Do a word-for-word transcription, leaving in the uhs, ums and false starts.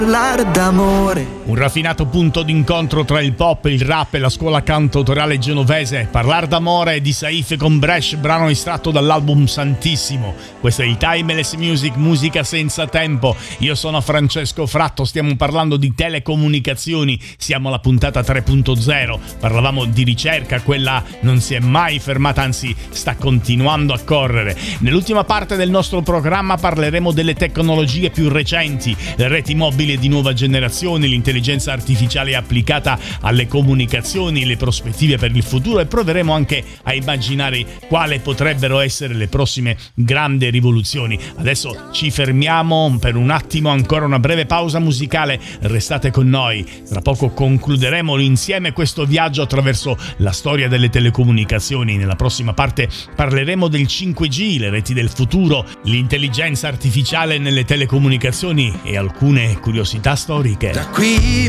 Parlare d'amore. Un raffinato punto d'incontro tra il pop, il rap e la scuola cantautorale genovese. Parlar d'amore di Saif con Bresh, brano estratto dall'album Santissimo. Questo è il Timeless Music, musica senza tempo. Io sono Francesco Fratto, stiamo parlando di telecomunicazioni, siamo alla puntata tre punto zero. Parlavamo di ricerca, quella non si è mai fermata, anzi sta continuando a correre. Nell'ultima parte del nostro programma parleremo delle tecnologie più recenti, le reti mobili di nuova generazione, l'intelligenza artificiale applicata alle comunicazioni, le prospettive per il futuro, e proveremo anche a immaginare quali potrebbero essere le prossime grandi rivoluzioni. Adesso ci fermiamo per un attimo, ancora una breve pausa musicale, restate con noi, tra poco concluderemo insieme questo viaggio attraverso la storia delle telecomunicazioni. Nella prossima parte parleremo del cinque G, le reti del futuro, l'intelligenza artificiale nelle telecomunicazioni e alcune curiosità storiche. Da qui